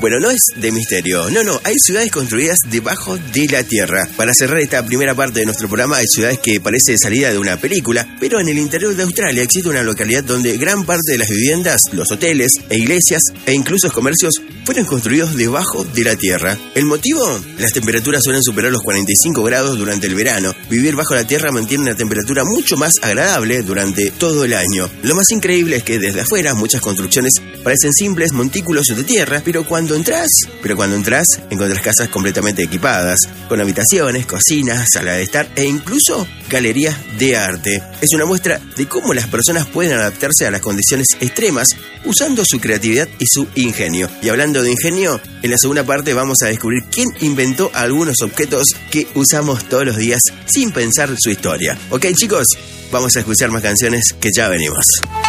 Bueno, no es de misterio, no, hay ciudades construidas debajo de la tierra. Para cerrar esta primera parte de nuestro programa, hay ciudades que parece salida de una película, pero en el interior de Australia existe una localidad donde gran parte de las viviendas, los hoteles e iglesias e incluso comercios fueron construidos debajo de la tierra. ¿El motivo? Las temperaturas suelen superar los 45 grados durante el verano. Vivir bajo la tierra mantiene una temperatura mucho más agradable durante todo el año. Lo más increíble es que desde afuera muchas construcciones parecen simples montículos de tierra, pero cuando entras, encontrás casas completamente equipadas, con habitaciones, cocinas, sala de estar e incluso galerías de arte. Es una muestra de cómo las personas pueden adaptarse a las condiciones extremas usando su creatividad y su ingenio. Y hablando de ingenio, en la segunda parte vamos a descubrir quién inventó algunos objetos que usamos todos los días sin pensar su historia. Ok, chicos, vamos a escuchar más canciones que ya venimos.